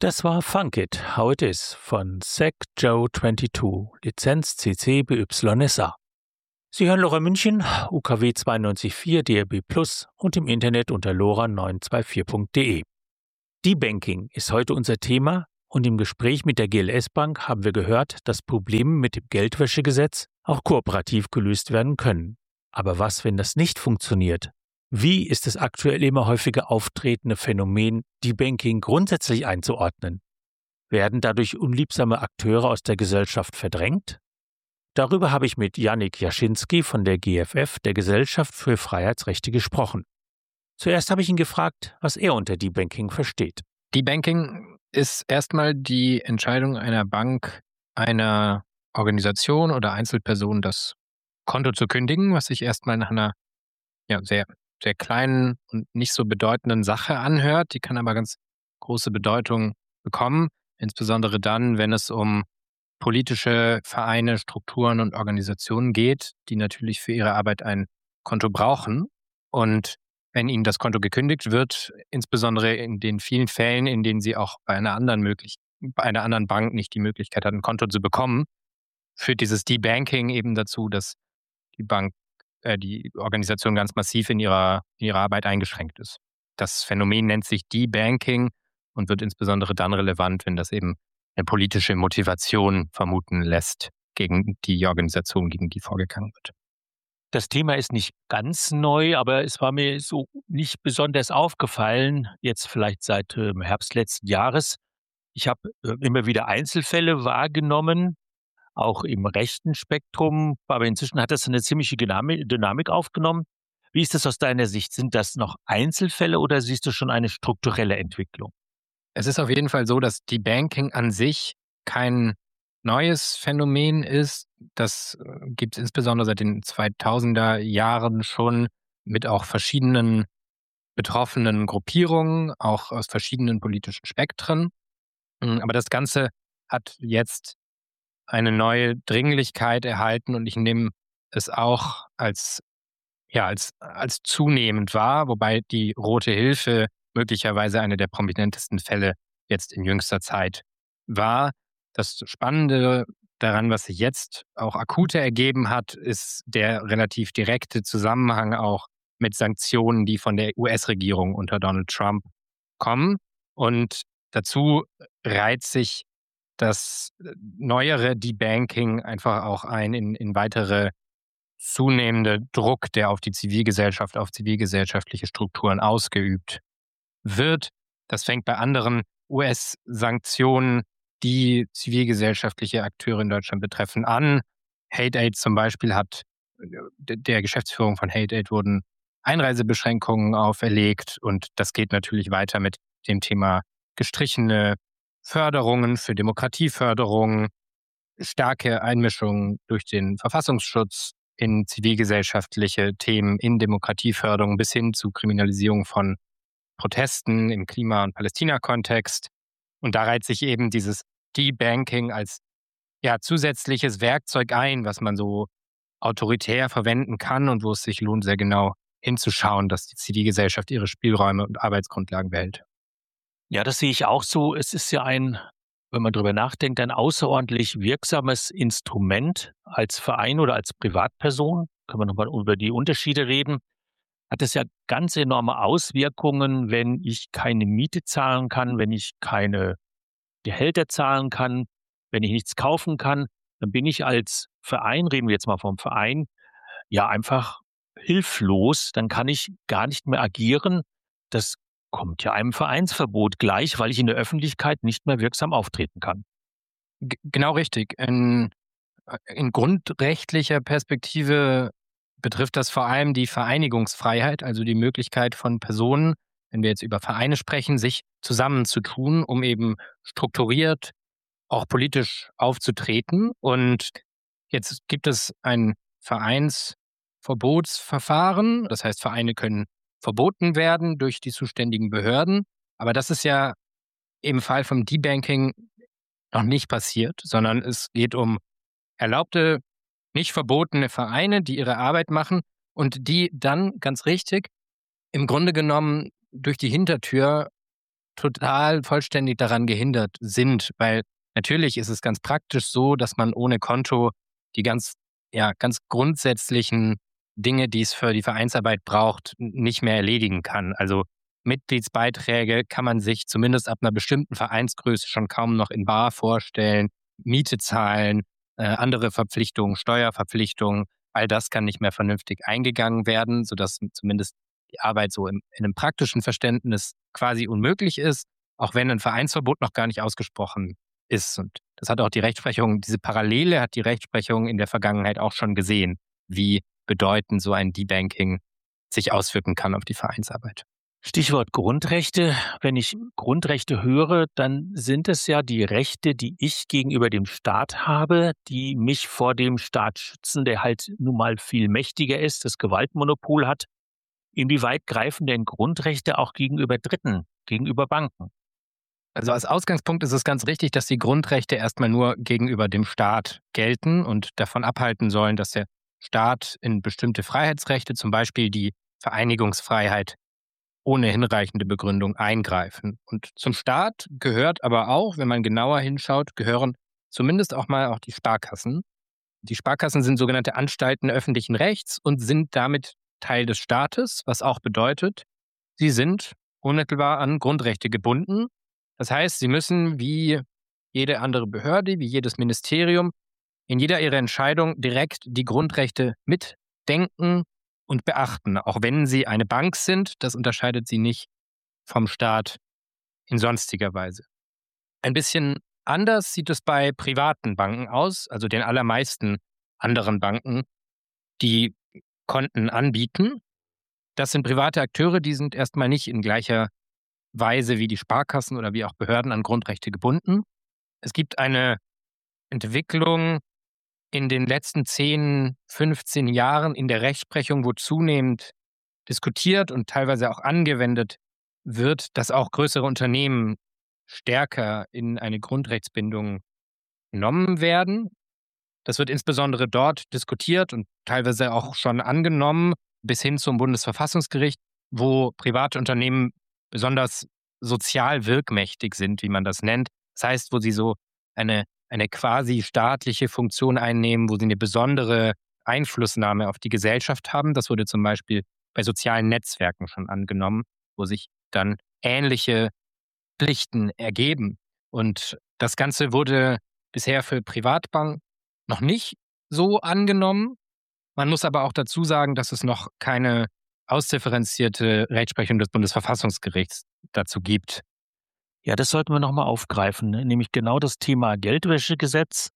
Das war Funk It, How It Is von Zach Joe 22, Lizenz CC BY-SA. Sie hören Lora München, UKW 92.4 DRB Plus und im Internet unter lora924.de. Debanking ist heute unser Thema und im Gespräch mit der GLS Bank haben wir gehört, dass Probleme mit dem Geldwäschegesetz auch kooperativ gelöst werden können. Aber was, wenn das nicht funktioniert? Wie ist das aktuell immer häufiger auftretende Phänomen Debanking grundsätzlich einzuordnen? Werden dadurch unliebsame Akteure aus der Gesellschaft verdrängt? Darüber habe ich mit Yannick Jaschinski von der GFF, der Gesellschaft für Freiheitsrechte, gesprochen. Zuerst habe ich ihn gefragt, was er unter Debanking versteht. Debanking ist erstmal die Entscheidung einer Bank, einer Organisation oder Einzelperson das Konto zu kündigen, was sich erstmal nach einer sehr, sehr kleinen und nicht so bedeutenden Sache anhört. Die kann aber ganz große Bedeutung bekommen, insbesondere dann, wenn es um politische Vereine, Strukturen und Organisationen geht, die natürlich für ihre Arbeit ein Konto brauchen. Und wenn ihnen das Konto gekündigt wird, insbesondere in den vielen Fällen, in denen sie auch bei einer anderen Bank nicht die Möglichkeit hat, ein Konto zu bekommen, führt dieses Debanking eben dazu, dass die Organisation ganz massiv in ihrer Arbeit eingeschränkt ist. Das Phänomen nennt sich Debanking und wird insbesondere dann relevant, wenn das eben eine politische Motivation vermuten lässt gegen die Organisation, gegen die vorgegangen wird. Das Thema ist nicht ganz neu, aber es war mir so nicht besonders aufgefallen, jetzt vielleicht seit Herbst letzten Jahres. Ich habe immer wieder Einzelfälle wahrgenommen, auch im rechten Spektrum, aber inzwischen hat das eine ziemliche Dynamik aufgenommen. Wie ist das aus deiner Sicht? Sind das noch Einzelfälle oder siehst du schon eine strukturelle Entwicklung? Es ist auf jeden Fall so, dass Debanking an sich kein neues Phänomen ist. Das gibt es insbesondere seit den 2000er Jahren schon mit auch verschiedenen betroffenen Gruppierungen, auch aus verschiedenen politischen Spektren. Aber das Ganze hat jetzt eine neue Dringlichkeit erhalten und ich nehme es auch als zunehmend wahr, wobei die Rote Hilfe möglicherweise eine der prominentesten Fälle jetzt in jüngster Zeit war. Das Spannende daran, was sich jetzt auch akuter ergeben hat, ist der relativ direkte Zusammenhang auch mit Sanktionen, die von der US-Regierung unter Donald Trump kommen. Und dazu reiht sich das neuere Debanking einfach auch ein in weitere zunehmende Druck, der auf die Zivilgesellschaft, auf zivilgesellschaftliche Strukturen ausgeübt wird. Das fängt bei anderen US-Sanktionen, die zivilgesellschaftliche Akteure in Deutschland betreffen, an. Hate Aid zum Beispiel hat der Geschäftsführung von Hate Aid wurden Einreisebeschränkungen auferlegt und das geht natürlich weiter mit dem Thema gestrichene Förderungen für Demokratieförderung, starke Einmischung durch den Verfassungsschutz in zivilgesellschaftliche Themen, in Demokratieförderung bis hin zu Kriminalisierung von Protesten im Klima- und Palästina-Kontext. Und da reiht sich eben dieses Debanking als zusätzliches Werkzeug ein, was man so autoritär verwenden kann und wo es sich lohnt, sehr genau hinzuschauen, dass die Zivilgesellschaft ihre Spielräume und Arbeitsgrundlagen behält. Ja, das sehe ich auch so. Es ist ja wenn man drüber nachdenkt, ein außerordentlich wirksames Instrument als Verein oder als Privatperson. Können wir nochmal über die Unterschiede reden. Hat es ja ganz enorme Auswirkungen, wenn ich keine Miete zahlen kann, wenn ich keine Gehälter zahlen kann, wenn ich nichts kaufen kann, dann bin ich als Verein, reden wir jetzt mal vom Verein, ja einfach hilflos. Dann kann ich gar nicht mehr agieren. Das kommt ja einem Vereinsverbot gleich, weil ich in der Öffentlichkeit nicht mehr wirksam auftreten kann. Genau richtig. In grundrechtlicher Perspektive betrifft das vor allem die Vereinigungsfreiheit, also die Möglichkeit von Personen, wenn wir jetzt über Vereine sprechen, sich zusammenzutun, um eben strukturiert auch politisch aufzutreten. Und jetzt gibt es ein Vereinsverbotsverfahren. Das heißt, Vereine können verboten werden durch die zuständigen Behörden. Aber das ist ja im Fall vom Debanking noch nicht passiert, sondern es geht um erlaubte, nicht verbotene Vereine, die ihre Arbeit machen und die dann, ganz richtig, im Grunde genommen durch die Hintertür total vollständig daran gehindert sind, weil natürlich ist es ganz praktisch so, dass man ohne Konto die ganz grundsätzlichen Dinge, die es für die Vereinsarbeit braucht, nicht mehr erledigen kann. Also Mitgliedsbeiträge kann man sich zumindest ab einer bestimmten Vereinsgröße schon kaum noch in bar vorstellen. Miete zahlen, andere Verpflichtungen, Steuerverpflichtungen, all das kann nicht mehr vernünftig eingegangen werden, sodass zumindest die Arbeit so in einem praktischen Verständnis quasi unmöglich ist, auch wenn ein Vereinsverbot noch gar nicht ausgesprochen ist. Und das hat auch die Rechtsprechung, diese Parallele hat die Rechtsprechung in der Vergangenheit auch schon gesehen, wie bedeutend so ein Debanking sich auswirken kann auf die Vereinsarbeit. Stichwort Grundrechte. Wenn ich Grundrechte höre, dann sind es ja die Rechte, die ich gegenüber dem Staat habe, die mich vor dem Staat schützen, der halt nun mal viel mächtiger ist, das Gewaltmonopol hat. Inwieweit greifen denn Grundrechte auch gegenüber Dritten, gegenüber Banken? Also als Ausgangspunkt ist es ganz richtig, dass die Grundrechte erstmal nur gegenüber dem Staat gelten und davon abhalten sollen, dass der Staat in bestimmte Freiheitsrechte, zum Beispiel die Vereinigungsfreiheit, ohne hinreichende Begründung eingreifen. Und zum Staat gehört aber auch, wenn man genauer hinschaut, gehören zumindest auch mal auch die Sparkassen. Die Sparkassen sind sogenannte Anstalten öffentlichen Rechts und sind damit Teil des Staates, was auch bedeutet, sie sind unmittelbar an Grundrechte gebunden. Das heißt, sie müssen wie jede andere Behörde, wie jedes Ministerium in jeder ihrer Entscheidung direkt die Grundrechte mitdenken und beachten, auch wenn sie eine Bank sind. Das unterscheidet sie nicht vom Staat in sonstiger Weise. Ein bisschen anders sieht es bei privaten Banken aus, also den allermeisten anderen Banken, die Konten anbieten. Das sind private Akteure, die sind erstmal nicht in gleicher Weise wie die Sparkassen oder wie auch Behörden an Grundrechte gebunden. Es gibt eine Entwicklung in den letzten 10, 15 Jahren in der Rechtsprechung, wo zunehmend diskutiert und teilweise auch angewendet wird, dass auch größere Unternehmen stärker in eine Grundrechtsbindung genommen werden. Das wird insbesondere dort diskutiert und teilweise auch schon angenommen, bis hin zum Bundesverfassungsgericht, wo private Unternehmen besonders sozial wirkmächtig sind, wie man das nennt. Das heißt, wo sie so eine quasi staatliche Funktion einnehmen, wo sie eine besondere Einflussnahme auf die Gesellschaft haben. Das wurde zum Beispiel bei sozialen Netzwerken schon angenommen, wo sich dann ähnliche Pflichten ergeben. Und das Ganze wurde bisher für Privatbanken noch nicht so angenommen. Man muss aber auch dazu sagen, dass es noch keine ausdifferenzierte Rechtsprechung des Bundesverfassungsgerichts dazu gibt. Ja, das sollten wir nochmal aufgreifen, ne? Nämlich genau das Thema Geldwäschegesetz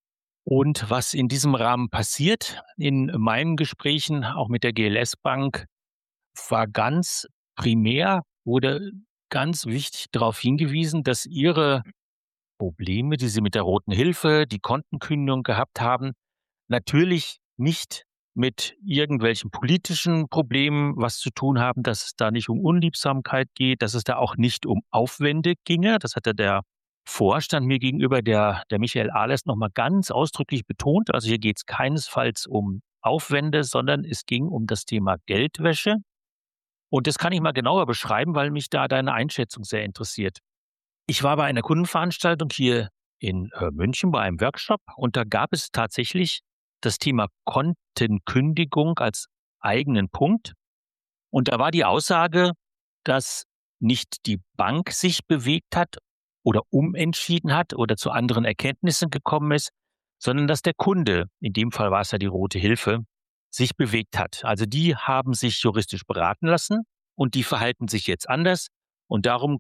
und was in diesem Rahmen passiert. In meinen Gesprächen, auch mit der GLS Bank, war ganz primär, wurde ganz wichtig darauf hingewiesen, dass ihre Probleme, die sie mit der Roten Hilfe, die Kontenkündigung gehabt haben, natürlich nicht mit irgendwelchen politischen Problemen was zu tun haben, dass es da nicht um Unliebsamkeit geht, dass es da auch nicht um Aufwände ginge. Das hatte der Vorstand mir gegenüber, der Michael Ahlers, noch mal ganz ausdrücklich betont. Also hier geht es keinesfalls um Aufwände, sondern es ging um das Thema Geldwäsche. Und das kann ich mal genauer beschreiben, weil mich da deine Einschätzung sehr interessiert. Ich war bei einer Kundenveranstaltung hier in München bei einem Workshop und da gab es tatsächlich das Thema Kontenkündigung als eigenen Punkt. Und da war die Aussage, dass nicht die Bank sich bewegt hat oder umentschieden hat oder zu anderen Erkenntnissen gekommen ist, sondern dass der Kunde, in dem Fall war es ja die Rote Hilfe, sich bewegt hat. Also die haben sich juristisch beraten lassen und die verhalten sich jetzt anders und darum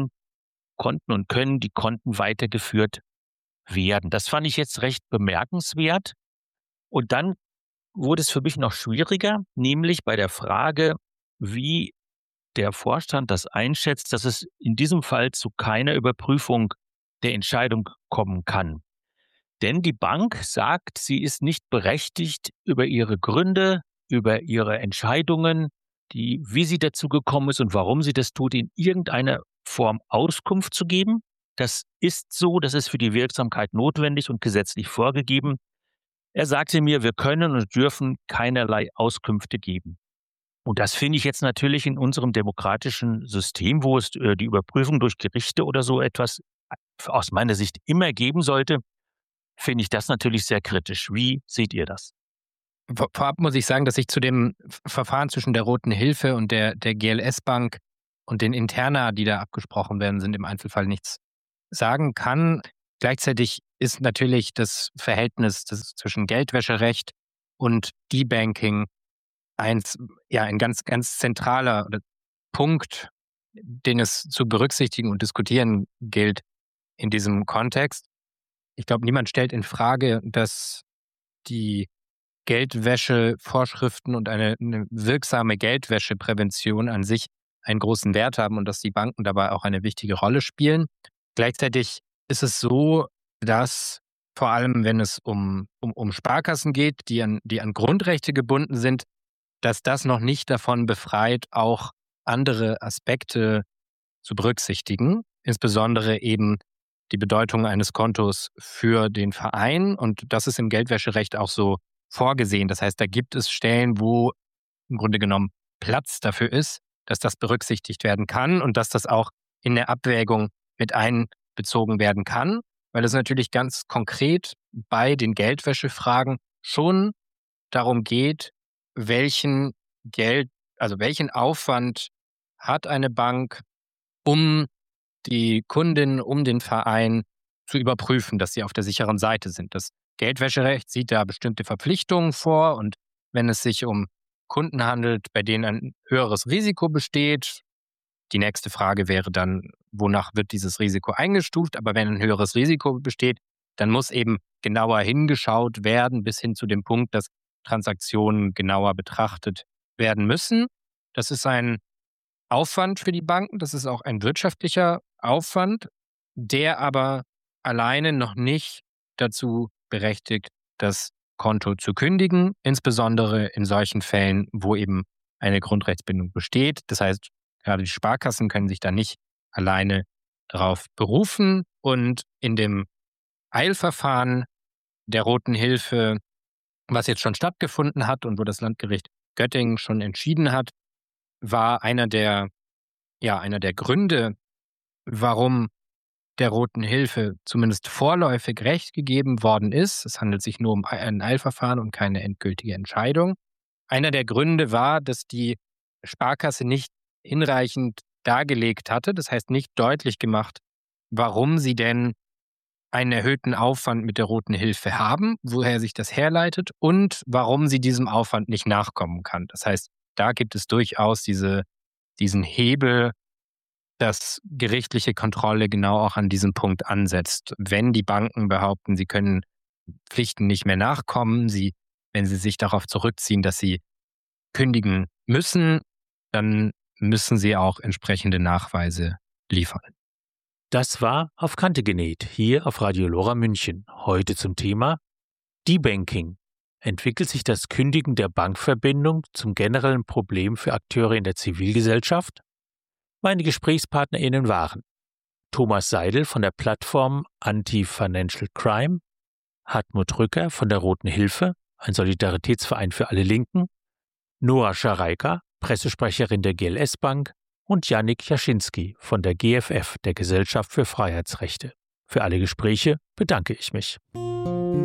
konnten und können die Konten weitergeführt werden. Das fand ich jetzt recht bemerkenswert. Und dann wurde es für mich noch schwieriger, nämlich bei der Frage, wie der Vorstand das einschätzt, dass es in diesem Fall zu keiner Überprüfung der Entscheidung kommen kann. Denn die Bank sagt, sie ist nicht berechtigt, über ihre Gründe, über ihre Entscheidungen, wie sie dazu gekommen ist und warum sie das tut, in irgendeiner Form Auskunft zu geben. Das ist so, das ist für die Wirksamkeit notwendig und gesetzlich vorgegeben. Er sagte mir, wir können und dürfen keinerlei Auskünfte geben. Und das finde ich jetzt natürlich in unserem demokratischen System, wo es die Überprüfung durch Gerichte oder so etwas aus meiner Sicht immer geben sollte, finde ich das natürlich sehr kritisch. Wie seht ihr das? Vorab muss ich sagen, dass ich zu dem Verfahren zwischen der Roten Hilfe und der GLS-Bank und den Interna, die da abgesprochen werden, sind im Einzelfall nichts sagen kann. Gleichzeitig ist natürlich das Verhältnis zwischen Geldwäscherecht und Debanking ein ganz, ganz zentraler Punkt, den es zu berücksichtigen und diskutieren gilt in diesem Kontext. Ich glaube, niemand stellt in Frage, dass die Geldwäschevorschriften und eine wirksame Geldwäscheprävention an sich einen großen Wert haben und dass die Banken dabei auch eine wichtige Rolle spielen. Gleichzeitig ist es so, dass vor allem, wenn es um Sparkassen geht, die an Grundrechte gebunden sind, dass das noch nicht davon befreit, auch andere Aspekte zu berücksichtigen, insbesondere eben die Bedeutung eines Kontos für den Verein. Und das ist im Geldwäscherecht auch so vorgesehen. Das heißt, da gibt es Stellen, wo im Grunde genommen Platz dafür ist, dass das berücksichtigt werden kann und dass das auch in der Abwägung mit einbezogen werden kann, weil es natürlich ganz konkret bei den Geldwäschefragen schon darum geht, welchen Aufwand hat eine Bank, um die Kundin, um den Verein zu überprüfen, dass sie auf der sicheren Seite sind. Das Geldwäscherecht sieht da bestimmte Verpflichtungen vor und wenn es sich um Kunden handelt, bei denen ein höheres Risiko besteht, die nächste Frage wäre dann, wonach wird dieses Risiko eingestuft? Aber wenn ein höheres Risiko besteht, dann muss eben genauer hingeschaut werden, bis hin zu dem Punkt, dass Transaktionen genauer betrachtet werden müssen. Das ist ein Aufwand für die Banken, das ist auch ein wirtschaftlicher Aufwand, der aber alleine noch nicht dazu berechtigt, das Konto zu kündigen, insbesondere in solchen Fällen, wo eben eine Grundrechtsbindung besteht. Das heißt, gerade die Sparkassen können sich da nicht alleine darauf berufen. Und in dem Eilverfahren der Roten Hilfe, was jetzt schon stattgefunden hat und wo das Landgericht Göttingen schon entschieden hat, war einer der Gründe, warum der Roten Hilfe zumindest vorläufig Recht gegeben worden ist. Es handelt sich nur um ein Eilverfahren und keine endgültige Entscheidung. Einer der Gründe war, dass die Sparkasse nicht hinreichend dargelegt hatte, das heißt nicht deutlich gemacht, warum sie denn einen erhöhten Aufwand mit der Roten Hilfe haben, woher sich das herleitet und warum sie diesem Aufwand nicht nachkommen kann. Das heißt, da gibt es durchaus diesen Hebel, dass gerichtliche Kontrolle genau auch an diesem Punkt ansetzt. Wenn die Banken behaupten, sie können Pflichten nicht mehr nachkommen, wenn sie sich darauf zurückziehen, dass sie kündigen müssen, dann müssen sie auch entsprechende Nachweise liefern. Das war auf Kante genäht, hier auf Radio Lora München. Heute zum Thema Debanking. Entwickelt sich das Kündigen der Bankverbindung zum generellen Problem für Akteure in der Zivilgesellschaft? Meine GesprächspartnerInnen waren Thomas Seidel von der Plattform Anti-Financial Crime, Hartmut Rücker von der Roten Hilfe, ein Solidaritätsverein für alle Linken, Noah Schareika, Pressesprecherin der GLS Bank und Yannick Jaschinski von der GFF, der Gesellschaft für Freiheitsrechte. Für alle Gespräche bedanke ich mich.